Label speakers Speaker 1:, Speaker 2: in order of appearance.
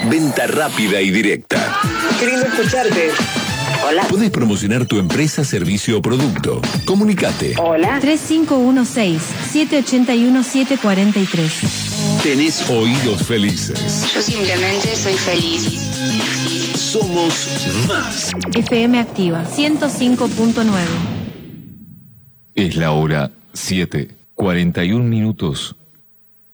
Speaker 1: Venta rápida y directa.
Speaker 2: Qué lindo escucharte.
Speaker 3: Hola.
Speaker 1: Podés promocionar tu empresa, servicio o producto. Comunicate.
Speaker 3: Hola.
Speaker 4: 3516-781-743.
Speaker 1: Tenés oídos felices.
Speaker 3: Yo simplemente soy feliz.
Speaker 1: Somos más.
Speaker 4: FM Activa 105.9.
Speaker 5: Es la hora 7:41.